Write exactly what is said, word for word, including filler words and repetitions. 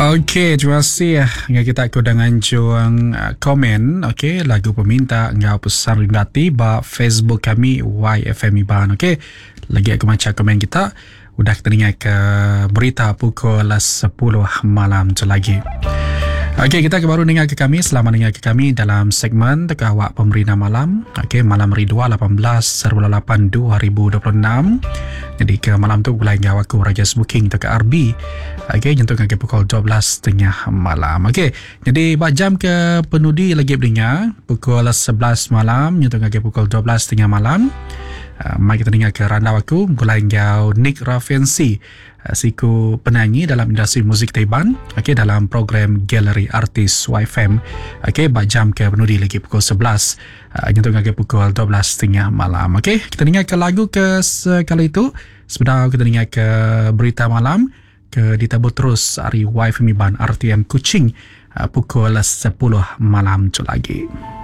Okey, terima kasih. Nga kita aku dengan juang uh, komen. Okey, lagu peminta ngau pesan ringgati ba Facebook kami Y F M Iban. Okey, lagi aku baca komen kita. Udah kita dengar ke berita pukul sepuluh malam tu lagi. Okey, kita baru dengar ke kami. Selamat dengar ke kami dalam segmen Teka Awak Pemerina Malam. Okey, malam Ridua lapan belas lapan dua ribu dua puluh enam. Jadi ke malam tu mulai ngau aku Raja Smoking Teka R B. Okey, nyentuh ke pukul dua belas tengah malam. Okey, jadi bak jam ke penudi lagi berdengar pukul sebelas malam nyentuh ke pukul dua belas tengah malam. Uh, mari kita dengar ke randau aku mulai ngau Nick Raffensi, uh, siku penyanyi dalam industri muzik Taiwan. Okey, dalam program Galeri Artis Y F M. Okey, bak jam ke penudi lagi pukul sebelas uh, nyentuh ke pukul dua belas tengah malam. Okey, kita dengar ke lagu ke sekali itu. Sebentar kita dengar ke berita malam ke ditabut terus hari Y F M Iban R T M Kuching uh, pukul sepuluh malam tu lagi.